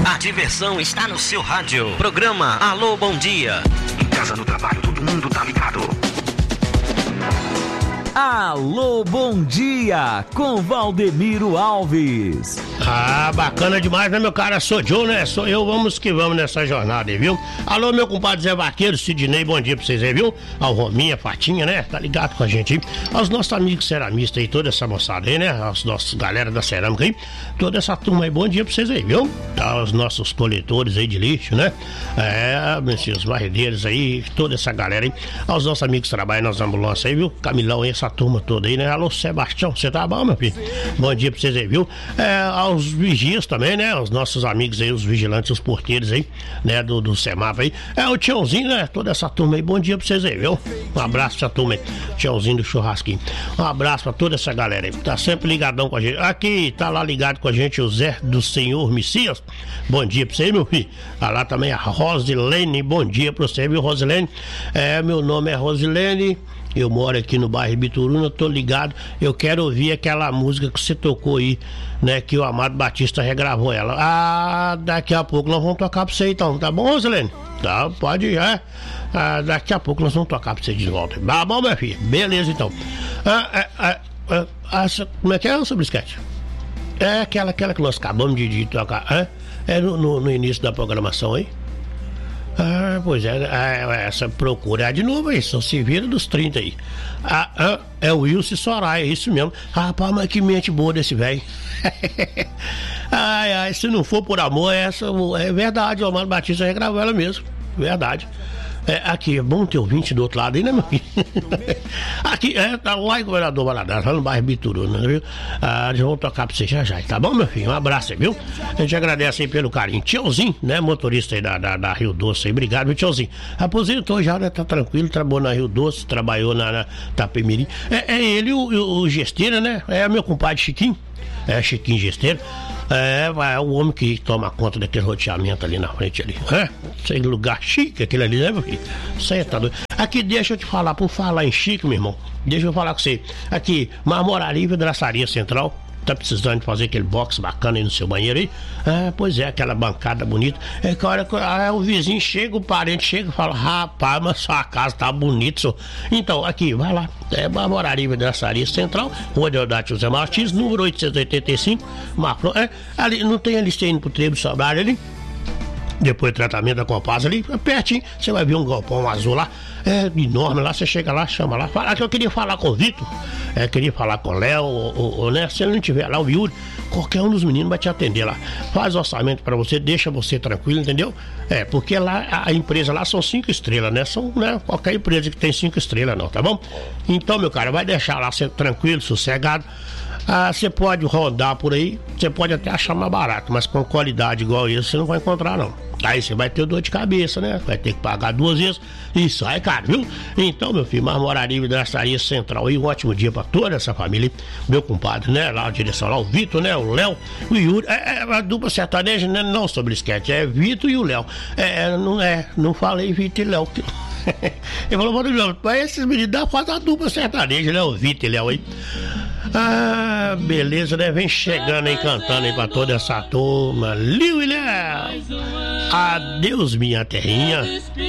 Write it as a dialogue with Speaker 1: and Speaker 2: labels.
Speaker 1: A diversão está no seu rádio. Programa Alô, bom dia.
Speaker 2: Em casa, no trabalho, todo mundo tá ligado.
Speaker 3: Alô, bom dia, com Valdemiro Alves.
Speaker 4: Ah, bacana demais, né, meu cara? Sou Joe, né? Sou eu, vamos que vamos nessa jornada aí, viu? Alô, meu compadre Zé Vaqueiro, Sidney, bom dia pra vocês aí, viu? Ao Rominha, Fatinha, né? Tá ligado com a gente aí. Aos nossos amigos ceramistas aí, toda essa moçada aí, né? Aos nossos galera da cerâmica aí, toda essa turma aí, bom dia pra vocês aí, viu? Aos nossos coletores aí de lixo, né? Os varredeiros aí, toda essa galera aí. Aos nossos amigos que trabalham nas ambulâncias aí, viu? Camilão aí, essa turma toda aí, né? Alô, Sebastião, você tá bom, meu filho? Bom dia pra vocês aí, viu? Aos vigias também, né? Os nossos amigos aí, os vigilantes, os porteiros aí, né? Do semáforo aí. O Tiãozinho, né? Toda essa turma aí, bom dia pra vocês aí, viu? Um abraço pra essa turma aí. Tiãozinho do churrasquinho. Um abraço pra toda essa galera aí. Tá sempre ligadão com a gente. Aqui, tá lá ligado com a gente o Zé do Senhor Messias. Bom dia pra você aí, meu filho. Tá lá também a Rosilene. Bom dia pra você, viu, Rosilene? Meu nome é Rosilene. Eu moro aqui no bairro Bituruna, tô ligado. Eu quero ouvir aquela música que você tocou aí, né? Que o Amado Batista regravou ela. Daqui a pouco nós vamos tocar pra você então, tá bom, Rosilene? Tá, pode ir, daqui a pouco nós vamos tocar pra você de volta. Tá bom, minha filha? Beleza, então. Como é que é, seu Brisquete? Aquela que nós acabamos de tocar. No início da programação aí. Pois essa procura de novo aí, só se vira dos 30 aí. É o Wilson Soraya, é isso mesmo. Rapaz, mas que mente boa desse velho. Se não for por amor, essa é verdade, o Amado Batista regravou ela mesmo, verdade. Aqui, é bom ter ouvinte do outro lado aí, né, meu filho? Aqui, tá lá em Governador Valadares, lá no bairro Bituruna, viu? Já vou tocar pra você já, tá bom, meu filho? Um abraço aí, viu? A gente agradece aí pelo carinho. Tiãozinho, né, motorista aí da Rio Doce aí, obrigado, meu Tiãozinho. Aposentou já, né, tá tranquilo, trabalhou na Rio Doce, trabalhou na Tapemirim. Ele, o Gesteira, né, meu compadre Chiquinho, Chiquinho Gesteira. É o homem que toma conta daquele roteamento ali na frente ali. Sem lugar chique, aquele ali, né, meu filho? Você tá doido. Aqui, deixa eu te falar, por falar em chique, meu irmão. Deixa eu falar com você. Aqui, Marmoraria, Vidraçaria Central. Tá precisando de fazer aquele box bacana aí no seu banheiro aí? Pois é, aquela bancada bonita. Que a hora que o vizinho chega, o parente chega e fala: rapaz, mas sua casa tá bonita, senhor. Então, aqui, vai lá. Marmoraria Vidraçaria Central, Rua Deodato José Martins, número 885. Ali, não tem a listinha indo pro Trevo Sobrar ali? Depois do tratamento da Compasa ali, pertinho, você vai ver um galpão azul lá, enorme lá, você chega lá, chama lá, fala que eu queria falar com o Vitor, queria falar com o Léo, né, se ele não tiver lá, o Yuri, qualquer um dos meninos vai te atender lá, faz orçamento pra você, deixa você tranquilo, entendeu? Porque lá, a empresa lá são 5 estrelas, né, qualquer empresa que tem 5 estrelas não, tá bom? Então, meu cara, vai deixar lá você tranquilo, sossegado. Você pode rodar por aí, você pode até achar mais barato, mas com qualidade igual isso você não vai encontrar não. Aí você vai ter dor de cabeça, né? Vai ter que pagar 2 vezes. Isso aí, cara, viu? Então, meu filho, Marmoraria Vidraçaria Central. E um ótimo dia pra toda essa família. Meu compadre, né? Lá a direção lá, o Vitor, né? O Léo, o Yuri. A dupla sertaneja, né? Não sobre esquete, é Vitor e o Léo. Não falei Vitor e Léo. Ele falou, mano, mas esses meninos fazem a dupla sertaneja, né? O Vitor e Léo aí. Beleza, né? Vem chegando aí, cantando aí pra toda essa turma. Liu e Léo. Adeus, minha terrinha.